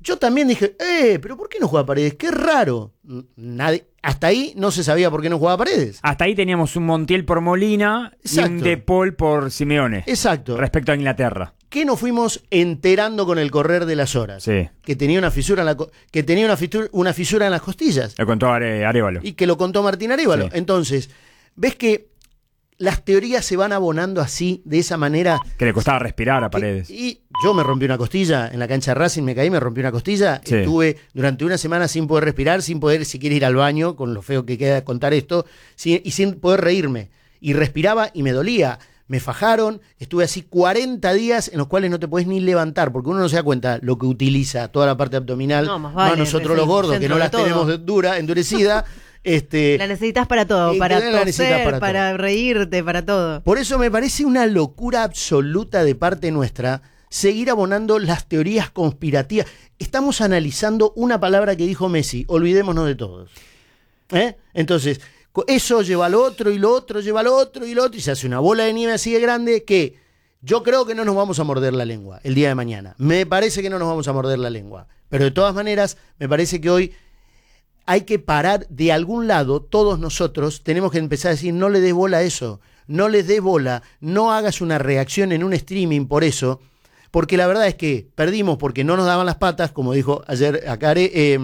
Yo también dije, pero ¿por qué no juega Paredes? Qué raro. Nadie, hasta ahí no se sabía por qué no jugaba Paredes. Hasta ahí teníamos un Montiel por Molina. Exacto. Y un De Paul por Simeone. Exacto. Respecto a Inglaterra. ¿Qué nos fuimos enterando con el correr de las horas? Sí. Que tenía una fisura una fisura en las costillas. Lo contó Arévalo. Y que lo contó Martín Arévalo. Sí. Entonces, ¿ves que las teorías se van abonando así, de esa manera? Que le costaba respirar a Paredes. Y yo me rompí una costilla en la cancha de Racing, me caí, me rompí una costilla. Sí. Estuve durante una semana sin poder respirar, sin poder siquiera ir al baño, con lo feo que queda contar esto, y sin poder reírme. Y respiraba y me dolía. Me fajaron, estuve así 40 días en los cuales no te podés ni levantar, porque uno no se da cuenta lo que utiliza toda la parte abdominal. No, más vale, nosotros los gordos, que no las tenemos endurecida. La necesitas para todo, para toser, para reírte, para todo. Por eso me parece una locura absoluta de parte nuestra seguir abonando las teorías conspirativas. Estamos analizando una palabra que dijo Messi, olvidémonos de todos. Entonces, eso lleva al otro y lo otro lleva al otro y lo otro, y se hace una bola de nieve así de grande que yo creo que no nos vamos a morder la lengua el día de mañana. Me parece que no nos vamos a morder la lengua. Pero de todas maneras, me parece que hoy hay que parar de algún lado. Todos nosotros tenemos que empezar a decir, no le des bola a eso, no le des bola, no hagas una reacción en un streaming por eso, porque la verdad es que perdimos porque no nos daban las patas, como dijo ayer acá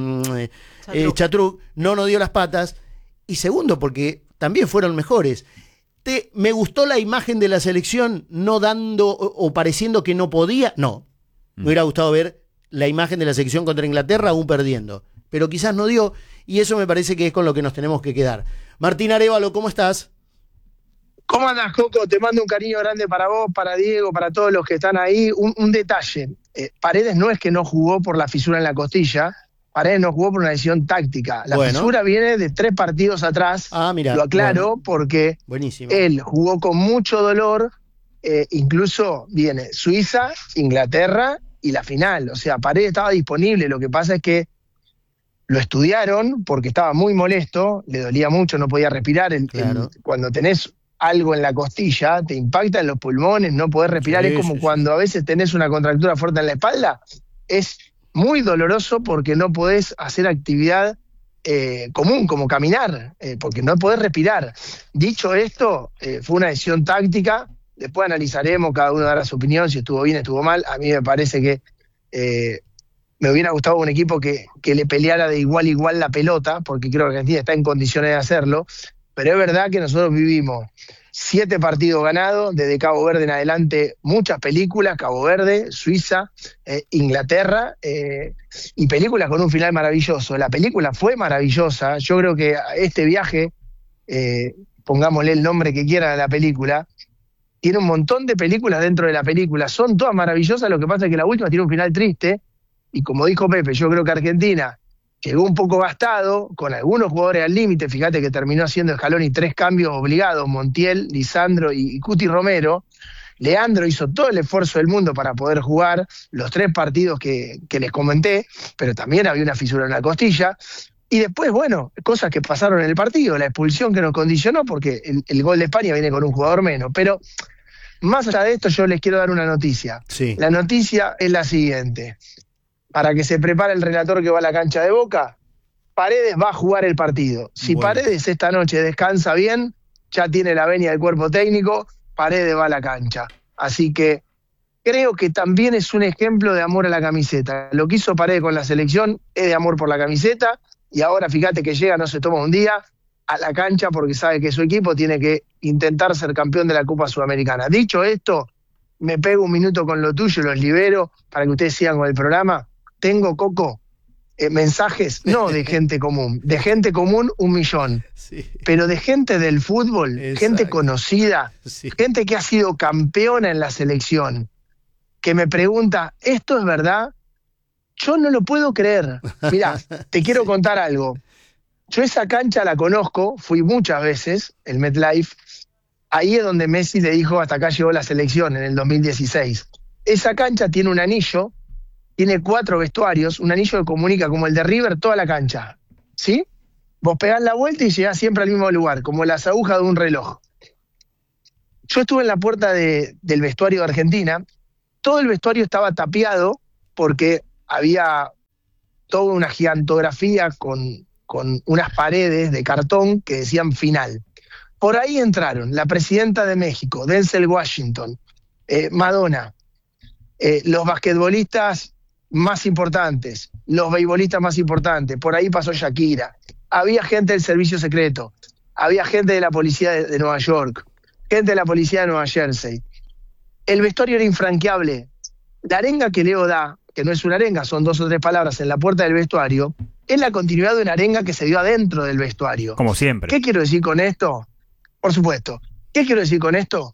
Chatruc, no nos dio las patas. Y segundo, porque también fueron mejores. Me gustó la imagen de la selección no dando o pareciendo que no podía. No, me hubiera gustado ver la imagen de la selección contra Inglaterra aún perdiendo. Pero quizás no dio, y eso me parece que es con lo que nos tenemos que quedar. Martín Arévalo, ¿cómo estás? ¿Cómo andas, Coco? Te mando un cariño grande para vos, para Diego, para todos los que están ahí. Un detalle, Paredes no es que no jugó por la fisura en la costilla, Paredes no jugó por una decisión táctica. La fisura viene de 3 partidos atrás. Mira, lo aclaro porque él jugó con mucho dolor, incluso viene Suiza, Inglaterra y la final. O sea, Paredes estaba disponible, lo que pasa es que lo estudiaron porque estaba muy molesto, le dolía mucho, no podía respirar. Cuando tenés algo en la costilla, te impacta en los pulmones, no podés respirar. Es como cuando a veces tenés una contractura fuerte en la espalda. Es muy doloroso porque no podés hacer actividad común, como caminar, porque no podés respirar. Dicho esto, fue una decisión táctica. Después analizaremos, cada uno dará su opinión, si estuvo bien, estuvo mal. A mí me parece que me hubiera gustado un equipo que le peleara de igual a igual la pelota, porque creo que Argentina está en condiciones de hacerlo, pero es verdad que nosotros vivimos 7 partidos ganados, desde Cabo Verde en adelante muchas películas, Cabo Verde, Suiza, Inglaterra, y películas con un final maravilloso. La película fue maravillosa, yo creo que este viaje, pongámosle el nombre que quieran a la película, tiene un montón de películas dentro de la película, son todas maravillosas, lo que pasa es que la última tiene un final triste, y como dijo Pepe, yo creo que Argentina llegó un poco gastado, con algunos jugadores al límite. Fíjate que terminó haciendo Scaloni 3 cambios obligados, Montiel, Lisandro y Cuti Romero. Leandro hizo todo el esfuerzo del mundo para poder jugar los 3 partidos que les comenté, pero también había una fisura en la costilla. Y después, bueno, cosas que pasaron en el partido, la expulsión que nos condicionó, porque el gol de España viene con un jugador menos. Pero más allá de esto, yo les quiero dar una noticia. Sí. La noticia es la siguiente. Para que se prepare el relator que va a la cancha de Boca, Paredes va a jugar el partido. Si Paredes esta noche descansa bien, ya tiene la venia del cuerpo técnico, Paredes va a la cancha. Así que creo que también es un ejemplo de amor a la camiseta. Lo que hizo Paredes con la selección es de amor por la camiseta, y ahora fíjate que llega, no se toma un día, a la cancha porque sabe que su equipo tiene que intentar ser campeón de la Copa Sudamericana. Dicho esto, me pego un minuto con lo tuyo, los libero para que ustedes sigan con el programa. Tengo, Coco, mensajes, no de gente común, de gente común 1 millón, pero de gente del fútbol, gente conocida, gente que ha sido campeona en la selección, que me pregunta, ¿esto es verdad? Yo no lo puedo creer. Mirá, te quiero contar algo. Yo esa cancha la conozco, fui muchas veces, el MetLife. Ahí es donde Messi le dijo, hasta acá llegó la selección en el 2016. Esa cancha tiene un anillo, tiene 4 vestuarios, un anillo que comunica como el de River toda la cancha, ¿sí? Vos pegás la vuelta y llegás siempre al mismo lugar, como las agujas de un reloj. Yo estuve en la puerta del vestuario de Argentina, todo el vestuario estaba tapiado porque había toda una gigantografía con unas paredes de cartón que decían final. Por ahí entraron la presidenta de México, Denzel Washington, Madonna, los basquetbolistas más importantes, los beisbolistas más importantes, por ahí pasó Shakira, había gente del servicio secreto, había gente de la policía de Nueva York, gente de la policía de Nueva Jersey. El vestuario era infranqueable. La arenga que Leo da, que no es una arenga, son 2 o 3 palabras en la puerta del vestuario, es la continuidad de una arenga que se dio adentro del vestuario. Como siempre. ¿Qué quiero decir con esto? Por supuesto. ¿Qué quiero decir con esto?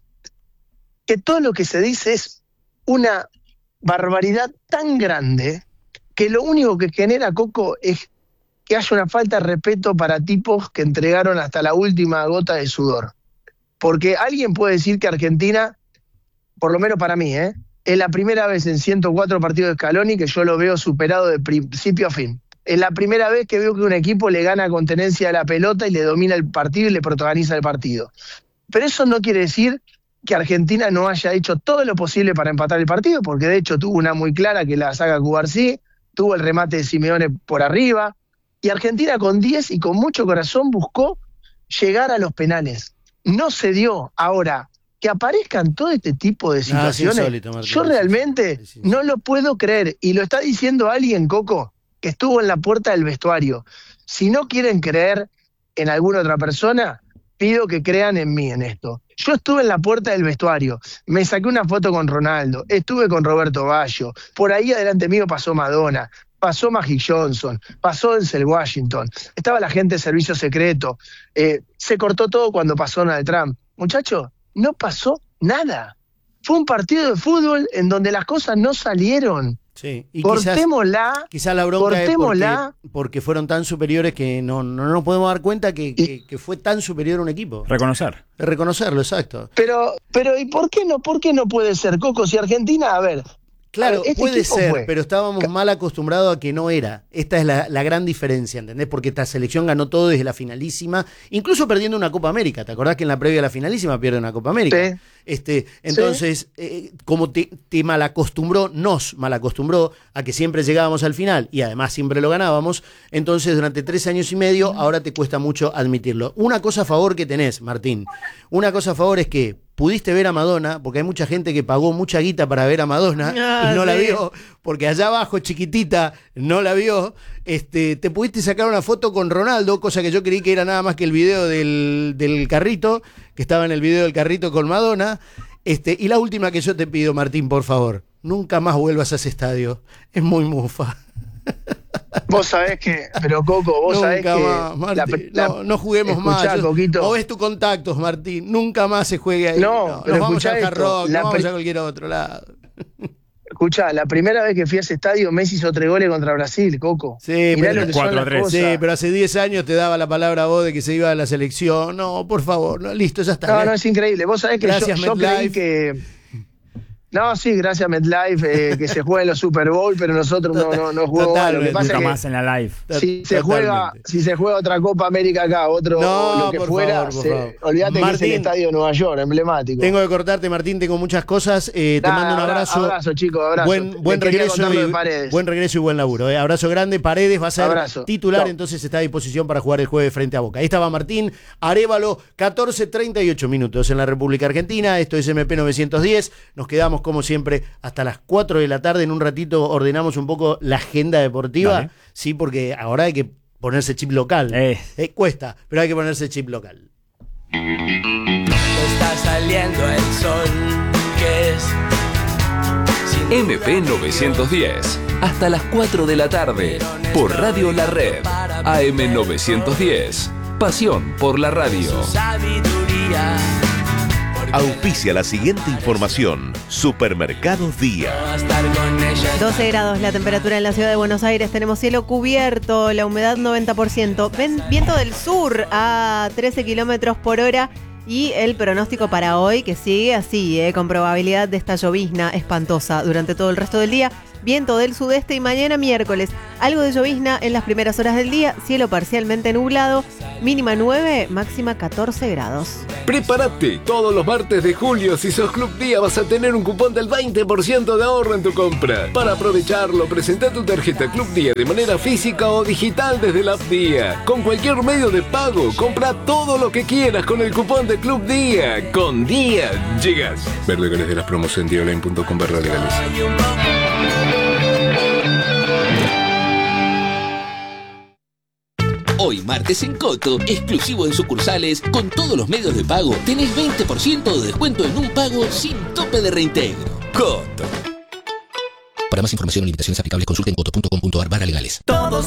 Que todo lo que se dice es una barbaridad tan grande que lo único que genera, Coco, es que haya una falta de respeto para tipos que entregaron hasta la última gota de sudor. Porque alguien puede decir que Argentina, por lo menos para mí, es la primera vez en 104 partidos de Scaloni que yo lo veo superado de principio a fin. Es la primera vez que veo que un equipo le gana con tenencia de la pelota y le domina el partido y le protagoniza el partido. Pero eso no quiere decir que Argentina no haya hecho todo lo posible para empatar el partido, porque de hecho tuvo una muy clara que la saca Cubarsí, tuvo el remate de Simeone por arriba, y Argentina con 10 y con mucho corazón buscó llegar a los penales. No se dio. Ahora, que aparezcan todo este tipo de situaciones, insólito, Martín, yo realmente no lo puedo creer, y lo está diciendo alguien, Coco, que estuvo en la puerta del vestuario. Si no quieren creer en alguna otra persona, pido que crean en mí en esto. Yo estuve en la puerta del vestuario, me saqué una foto con Ronaldo, estuve con Roberto Baggio, por ahí adelante mío pasó Madonna, pasó Magic Johnson, pasó Denzel Washington, estaba la gente de servicio secreto, se cortó todo cuando pasó Donald Trump. Muchachos, no pasó nada. Fue un partido de fútbol en donde las cosas no salieron. Sí, y cortémosla. Quizás la bronca es porque fueron tan superiores que no nos podemos dar cuenta que fue tan superior un equipo. Reconocerlo, exacto. Pero ¿y por qué no puede ser, Coco? Si Argentina, a ver. Claro, puede ser, pero estábamos mal acostumbrados a que no era. Esta es la gran diferencia, ¿entendés? Porque esta selección ganó todo desde la finalísima, incluso perdiendo una Copa América. ¿Te acordás que en la previa de la finalísima pierde una Copa América? Sí. Entonces, como nos malacostumbró a que siempre llegábamos al final y además siempre lo ganábamos, entonces durante 3 años y medio ahora te cuesta mucho admitirlo. Una cosa a favor que tenés, Martín, una cosa a favor es que pudiste ver a Madonna, porque hay mucha gente que pagó mucha guita para ver a Madonna y no la vio, porque allá abajo, chiquitita, no la vio. Te pudiste sacar una foto con Ronaldo, cosa que yo creí que era nada más que el video del carrito, que estaba en el video del carrito con Madonna. Y la última que yo te pido, Martín, por favor, nunca más vuelvas a ese estadio. Es muy mufa. Vos sabés que, pero Coco, vos sabés que más, Martín, no juguemos más. O ves tus contactos, Martín, nunca más se juegue ahí. No, pero nos vamos a Hard Rock, nos vamos a cualquier otro lado. Escuchá, la primera vez que fui a ese estadio, Messi hizo 3 goles contra Brasil, Coco. Sí, pero 4-3. Sí, pero hace 10 años te daba la palabra a vos de que se iba a la selección. No, por favor, no, listo, ya está. No, es increíble. Vos sabés que yo creí que... No, sí, gracias a MetLife, que se juega en los Super Bowl, pero nosotros no jugamos más. Lo que pasa nunca es que más en la live. Si se juega otra Copa América acá, lo que fuera, olvídate que es el estadio de Nueva York, emblemático. Tengo que cortarte, Martín, tengo muchas cosas. Te mando un abrazo. Abrazo, chicos, abrazo. Buen regreso y buen laburo. Abrazo grande. Paredes va a ser titular, entonces está a disposición para jugar el jueves frente a Boca. Ahí estaba Martín Arévalo, 14:38 minutos en la República Argentina. Esto es MP 910. Nos quedamos como siempre hasta las 4 de la tarde. En un ratito ordenamos un poco la agenda deportiva. Dale. Sí, porque ahora hay que ponerse chip local. Cuesta, pero hay que ponerse chip local. Está saliendo el sol, que es MP 910, hasta las 4 de la tarde, por Radio La Red, AM 910, pasión por la radio. Auspicia la siguiente información. Supermercados Día. 12 grados la temperatura en la ciudad de Buenos Aires. Tenemos cielo cubierto, la humedad 90%. Viento del sur a 13 kilómetros por hora. Y el pronóstico para hoy que sigue así, con probabilidad de esta llovizna espantosa durante todo el resto del día. viento del sudeste y mañana miércoles algo de llovizna en las primeras horas del día, cielo parcialmente nublado, mínima 9, máxima 14 grados. Prepárate, todos los martes de julio, si sos Club Día vas a tener un cupón del 20% de ahorro en tu compra. Para aprovecharlo, presenta tu tarjeta Club Día de manera física o digital desde la app Día. Con cualquier medio de pago, compra todo lo que quieras con el cupón de Club Día. Con Día llegas. Ver legales de las promos en diaonline.com/legales. Hoy martes en Coto, exclusivo en sucursales, con todos los medios de pago, tenés 20% de descuento en un pago sin tope de reintegro. Coto. Para más información o limitaciones aplicables, consulta en coto.com.ar/legales. Todos